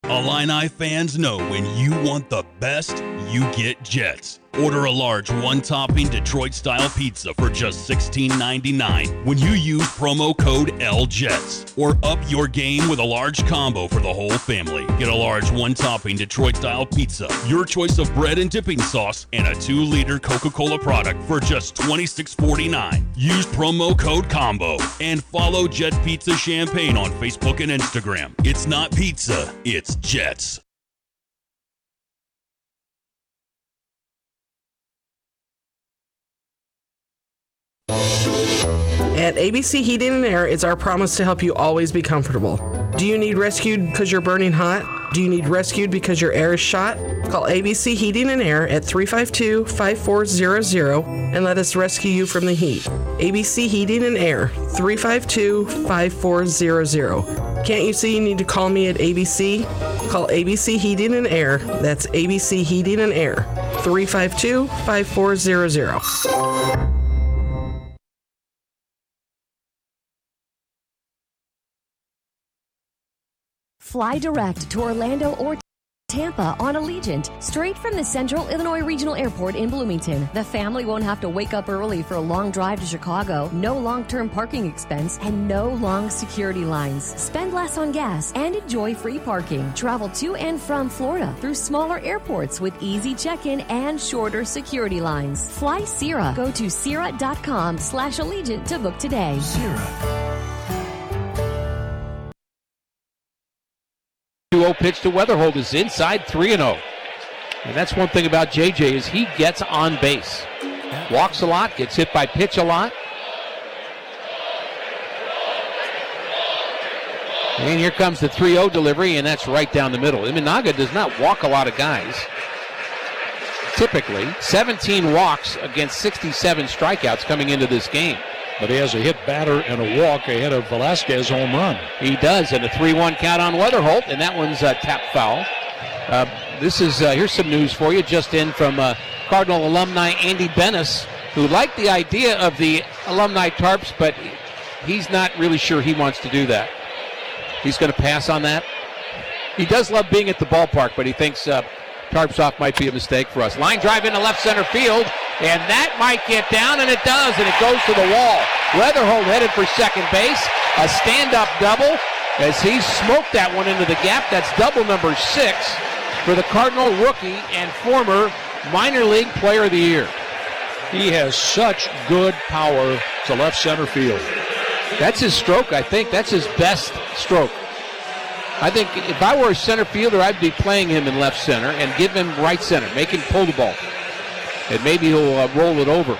Illini fans know when you want the best, you get Jets. Order a large one-topping Detroit-style pizza for just $16.99 when you use promo code LJETS. Or up your game with a large combo for the whole family. Get a large one-topping Detroit-style pizza, your choice of bread and dipping sauce, and a 2-liter Coca-Cola product for just $26.49. Use promo code COMBO and follow Jets Pizza Champaign on Facebook and Instagram. It's not pizza, it's Jets. At ABC Heating and Air, it's our promise to help you always be comfortable. Do you need rescued because you're burning hot? Do you need rescued because your air is shot? Call ABC Heating and Air at 352-5400 and let us rescue you from the heat. ABC Heating and Air, 352-5400. Can't you see you need to call me at ABC? Call ABC Heating and Air. That's ABC Heating and Air, 352-5400. Fly direct to Orlando or Tampa on Allegiant, straight from the Central Illinois Regional Airport in Bloomington. The family won't have to wake up early for a long drive to Chicago, no long-term parking expense, and no long security lines. Spend less on gas and enjoy free parking. Travel to and from Florida through smaller airports with easy check-in and shorter security lines. Fly Sierra. Go to Sierra.com/Allegiant to book today. Sierra. 2-0 pitch to Weatherholt is inside 3-0. And that's one thing about JJ is he gets on base. Walks a lot, gets hit by pitch a lot. And here comes the 3-0 delivery, and that's right down the middle. Imanaga does not walk a lot of guys. Typically, 17 walks against 67 strikeouts coming into this game. But he has a hit batter and a walk ahead of Velasquez home run. He does, and a 3-1 count on Weatherholt, and that one's tap foul. Here's some news for you, just in from Cardinal alumni Andy Bennis, who liked the idea of the alumni tarps, but he's not really sure he wants to do that. He's going to pass on that. He does love being at the ballpark, but he thinks tarps off might be a mistake for us. Line drive into left center field, and that might get down, and it does, and it goes to the wall. Weatherholt headed for second base. A stand-up double as he smoked that one into the gap. That's double number 6 for the Cardinal rookie and former minor league player of the year. He has such good power to left center field. That's his stroke, I think. That's his best stroke. I think if I were a center fielder, I'd be playing him in left center and give him right center, make him pull the ball. And maybe he'll roll it over.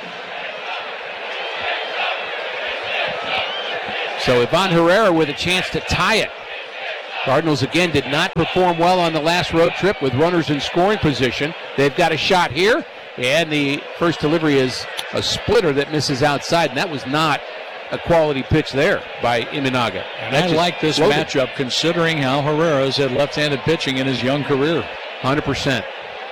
So Ivan Herrera with a chance to tie it. Cardinals again did not perform well on the last road trip with runners in scoring position. They've got a shot here, and the first delivery is a splitter that misses outside, and that was not a quality pitch there by Imanaga. And I like this matchup considering how Herrera's had left-handed pitching in his young career. 100%.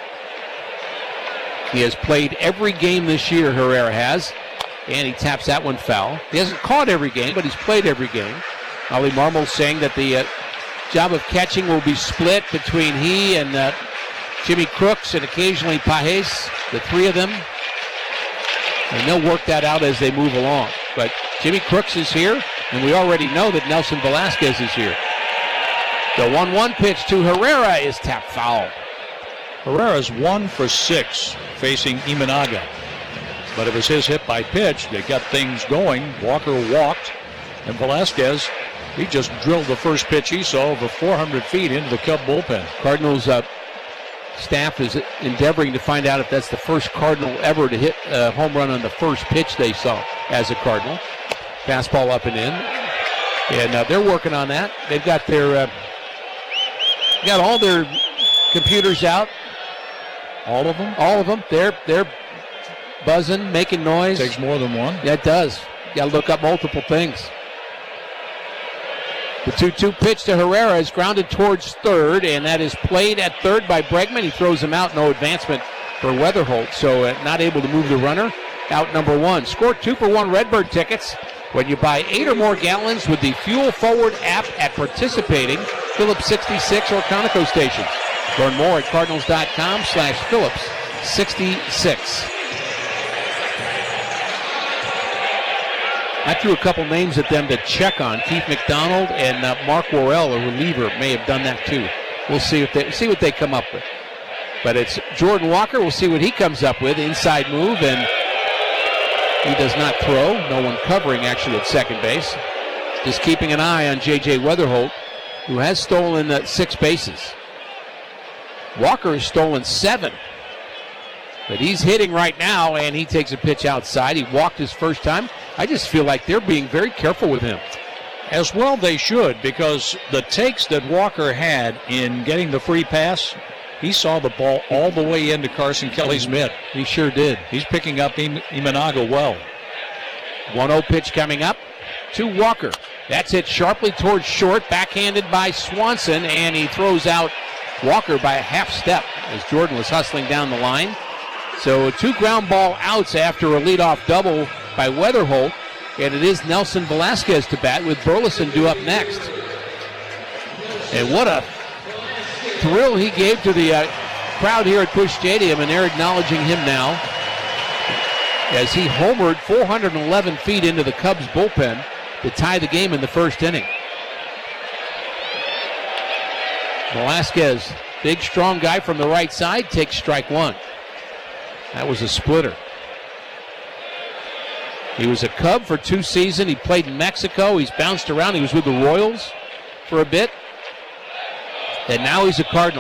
He has played every game this year, Herrera has, and he taps that one foul. He hasn't caught every game, but he's played every game. Ali Marmol saying that the job of catching will be split between he and Jimmy Crooks and occasionally Pajes, the three of them. And they'll work that out as they move along. But Jimmy Crooks is here, and we already know that Nelson Velasquez is here. The 1-1 pitch to Herrera is tap foul. Herrera's 1 for 6 facing Imanaga. But it was his hit by pitch that got things going. Walker walked, and Velasquez, he just drilled the first pitch he saw over 400 feet into the Cub bullpen. Cardinals staff is endeavoring to find out if that's the first Cardinal ever to hit a home run on the first pitch they saw as a Cardinal. Fastball up and in. And they're working on that. They've got their got all their computers out. All of them? All of them. They're buzzing, making noise. Takes more than one. Yeah, it does. You got to look up multiple things. The 2-2 pitch to Herrera is grounded towards third, and that is played at third by Bregman. He throws him out. No advancement for Weatherholt, so not able to move the runner. Out number 1. Score 2-for-1 Redbird tickets when you buy 8 or more gallons with the Fuel Forward app at participating Phillips 66 or Conoco stations. Learn more at cardinals.com/Phillips66. I threw a couple names at them to check on. Keith McDonald and Mark Worrell, a reliever, may have done that too. We'll see what they come up with. But it's Jordan Walker. We'll see what he comes up with. Inside move, and he does not throw. No one covering, actually, at second base. Just keeping an eye on J.J. Weatherholt, who has stolen 6 bases. Walker has stolen 7. But he's hitting right now, and he takes a pitch outside. He walked his first time. I just feel like they're being very careful with him. As well they should, because the takes that Walker had in getting the free pass, he saw the ball all the way into Carson Kelly's mitt. He sure did. He's picking up Imanaga well. 1-0 pitch coming up to Walker. That's hit sharply towards short, backhanded by Swanson, and he throws out Walker by a half step as Jordan was hustling down the line. So 2 ground ball outs after a leadoff double by Weatherholt, and it is Nelson Velasquez to bat with Burleson due up next. And what a thrill he gave to the crowd here at Busch Stadium, and they're acknowledging him now as he homered 411 feet into the Cubs bullpen to tie the game in the first inning. Velasquez, big strong guy from the right side, takes strike 1. That was a splitter. He was a Cub for 2 seasons. He played in Mexico. He's bounced around. He was with the Royals for a bit. And now he's a Cardinal.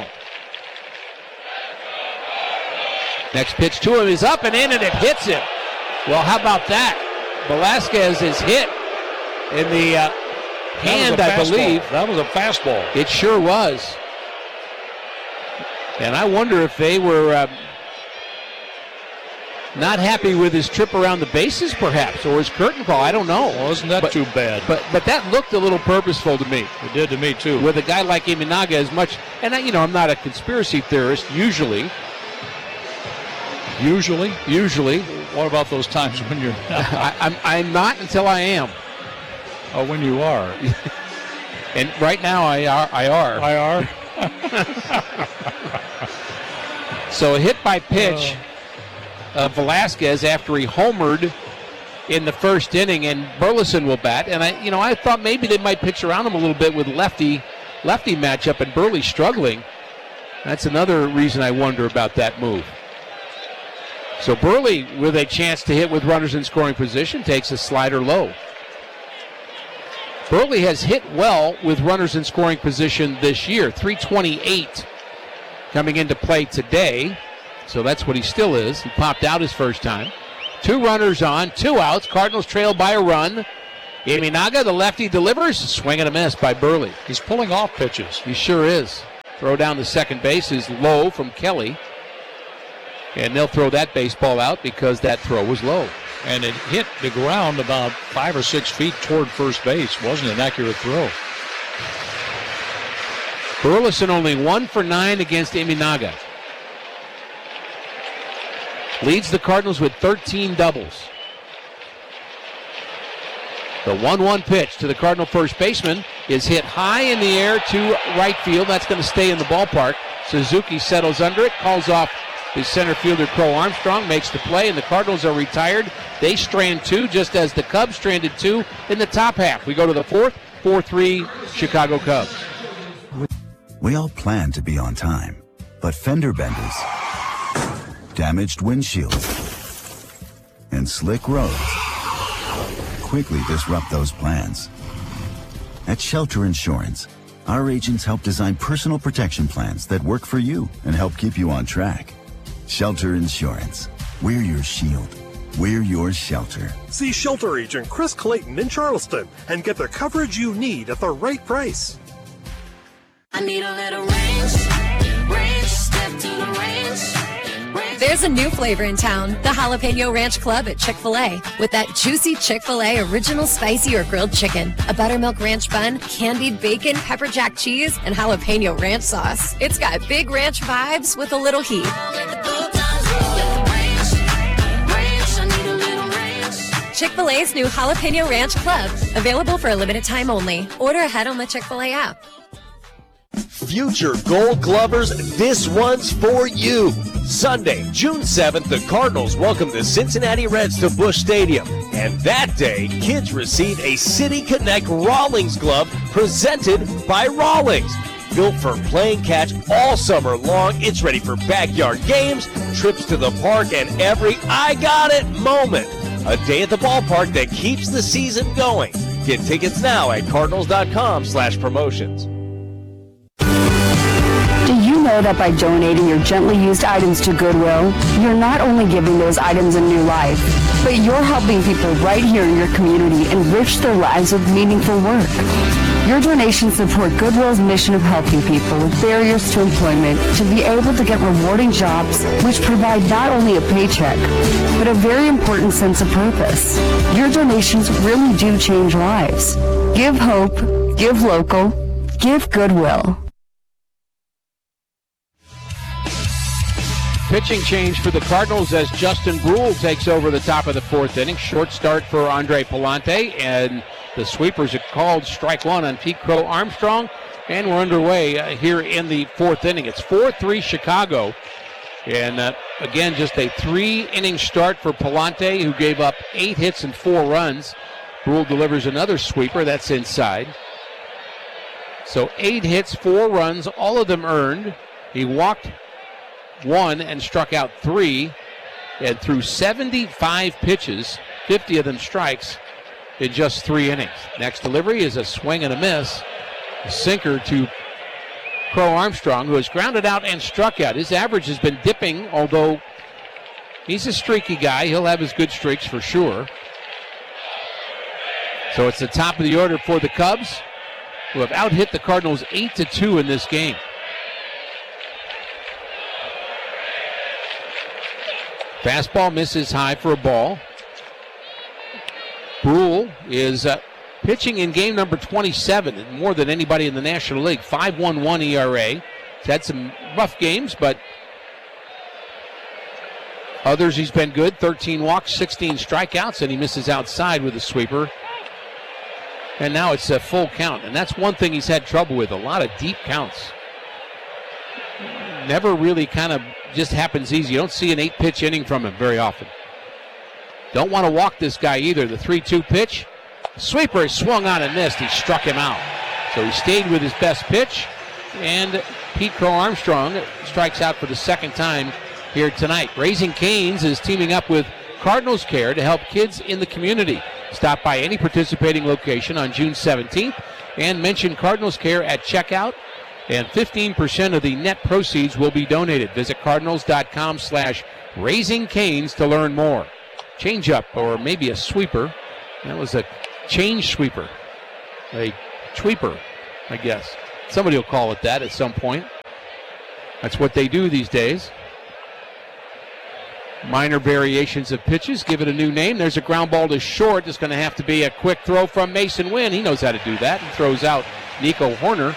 Next pitch to him is up and in, and it hits him. Well, how about that? Velasquez is hit in the hand, I believe. That was a fastball. It sure was. And I wonder if they were not happy with his trip around the bases, perhaps, or his curtain call. I don't know. Well, isn't that too bad? But that looked a little purposeful to me. It did to me, too. With a guy like Imanaga as much, and I'm not a conspiracy theorist, usually. Usually? Usually. What about those times when you're not? I'm not until I am. Oh, when you are. And right now I are. I are? So a hit by pitch of Velasquez after he homered in the first inning, and Burleson will bat. And I thought maybe they might pitch around him a little bit with lefty matchup, and Burley struggling. That's another reason I wonder about that move. So Burley, with a chance to hit with runners in scoring position, takes a slider low. Burley has hit well with runners in scoring position this year, 328 coming into play today. So that's what he still is. He popped out his first time. 2 runners on, 2 outs. Cardinals trail by a run. Imanaga, the lefty, delivers. Swing and a miss by Burley. He's pulling off pitches. He sure is. Throw down to second base is low from Kelly. And they'll throw that baseball out because that throw was low. And it hit the ground about 5 or 6 feet toward first base. Wasn't an accurate throw. Burleson only 1 for 9 against Imanaga. Leads the Cardinals with 13 doubles. The 1-1 pitch to the Cardinal first baseman is hit high in the air to right field. That's going to stay in the ballpark. Suzuki settles under it, calls off the center fielder Crow Armstrong, makes the play, and the Cardinals are retired. They strand 2, just as the Cubs stranded 2 in the top half. We go to the 4th, 4-3 Chicago Cubs. We all plan to be on time, but fender benders, damaged windshields, and slick roads quickly disrupt those plans. At Shelter Insurance, our agents help design personal protection plans that work for you and help keep you on track. Shelter Insurance. We're your shield. We're your shelter. See Shelter Agent Chris Clayton in Charleston and get the coverage you need at the right price. I need a little range, step to the range. There's a new flavor in town, the Jalapeno Ranch Club at Chick-fil-A. With that juicy Chick-fil-A original spicy or grilled chicken, a buttermilk ranch bun, candied bacon, pepper jack cheese, and jalapeno ranch sauce. It's got big ranch vibes with a little heat. Chick-fil-A's new Jalapeno Ranch Club. Available for a limited time only. Order ahead on the Chick-fil-A app. Future Gold Glovers, this one's for you. Sunday, June 7th, the Cardinals welcome the Cincinnati Reds to Busch Stadium. And that day, kids receive a City Connect Rawlings glove presented by Rawlings. Built for playing catch all summer long, it's ready for backyard games, trips to the park, and every I got it moment. A day at the ballpark that keeps the season going. Get tickets now at cardinals.com/promotions. Do you know that by donating your gently used items to Goodwill, you're not only giving those items a new life, but you're helping people right here in your community enrich their lives with meaningful work. Your donations support Goodwill's mission of helping people with barriers to employment to be able to get rewarding jobs which provide not only a paycheck, but a very important sense of purpose. Your donations really do change lives. Give hope, give local, give Goodwill. Pitching change for the Cardinals as Justin Brule takes over the top of the fourth inning. Short start for Andre Palante, and the sweepers are called strike one on Pete Crow Armstrong, and we're underway here in the fourth inning. It's 4-3 Chicago, and again, just a 3-inning start for Palante, who gave up 8 hits and 4 runs. Brule delivers another sweeper, that's inside. So 8 hits, 4 runs, all of them earned. He walked 1 and struck out 3, and threw 75 pitches, 50 of them strikes, in just 3 innings. Next delivery is a swing and a miss. A sinker to Crow Armstrong, who has grounded out and struck out. His average has been dipping, although he's a streaky guy. He'll have his good streaks for sure. So it's the top of the order for the Cubs, who have out-hit the Cardinals 8-2 in this game. Fastball misses high for a ball. Brule is pitching in game number 27, more than anybody in the National League. 5.11 ERA. He's had some rough games, but others he's been good. 13 walks, 16 strikeouts, and he misses outside with a sweeper. And now it's a full count, and that's one thing he's had trouble with, a lot of deep counts. Never really kind of just happens easy. You don't see an 8-pitch inning from him very often. Don't want to walk this guy either. The 3-2 pitch. Sweeper is swung on and missed. He struck him out. So he stayed with his best pitch. And Pete Crow Armstrong strikes out for the second time here tonight. Raising Cane's is teaming up with Cardinals Care to help kids in the community. Stop by any participating location on June 17th and mention Cardinals Care at checkout. And 15% of the net proceeds will be donated. Visit cardinals.com/raisingcanes to learn more. Changeup, or maybe a sweeper. That was a change sweeper. A tweeper, I guess. Somebody will call it that at some point. That's what they do these days. Minor variations of pitches. Give it a new name. There's a ground ball to short. It's going to have to be a quick throw from Mason Wynn. He knows how to do that. He throws out Nico Horner.